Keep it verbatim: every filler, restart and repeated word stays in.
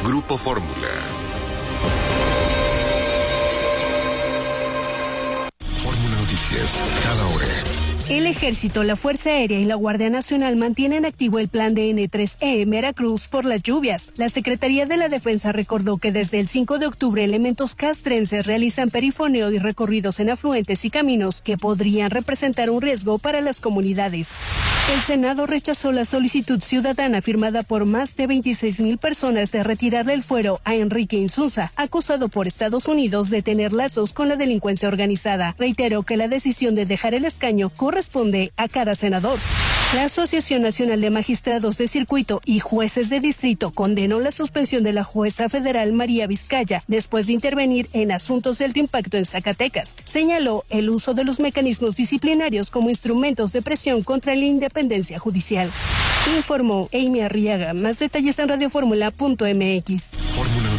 Grupo Fórmula. Fórmula Noticias, cada hora. El Ejército, la Fuerza Aérea y la Guardia Nacional mantienen activo el plan de N tres E en Veracruz por las lluvias. La Secretaría de la Defensa recordó que desde el cinco de octubre elementos castrenses realizan perifoneo y recorridos en afluentes y caminos que podrían representar un riesgo para las comunidades. El Senado rechazó la solicitud ciudadana firmada por más de veintiséis mil personas de retirarle el fuero a Enrique Insunza, acusado por Estados Unidos de tener lazos con la delincuencia organizada. Reiteró que la decisión de dejar el escaño corresponde a cada senador. La Asociación Nacional de Magistrados de Circuito y Jueces de Distrito condenó la suspensión de la jueza federal María Vizcaya después de intervenir en asuntos de alto impacto en Zacatecas. Señaló el uso de los mecanismos disciplinarios como instrumentos de presión contra la independencia judicial. Informó Amy Arriaga. Más detalles en radio fórmula punto m x.